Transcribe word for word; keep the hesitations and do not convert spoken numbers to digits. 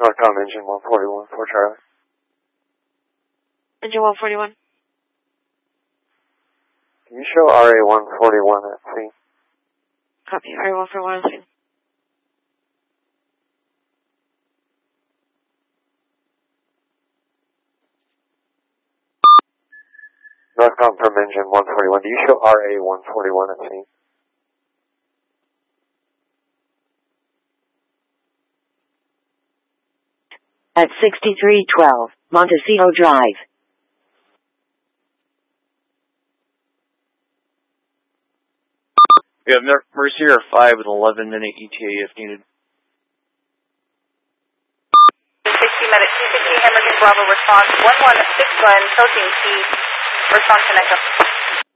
Northcom engine one forty-one for Charlie. Engine one forty-one. Can you show R A one forty-one at sea? Copy. R A one forty-one at sea. Northcom from engine one forty-one. Do you show R A one forty-one at sea? At sixty-three twelve, Montecito Drive. We have Mercier five with eleven minute E T A if needed. sixty minute two fifty Hamilton Bravo response one one six one, tilting T, response to Echo.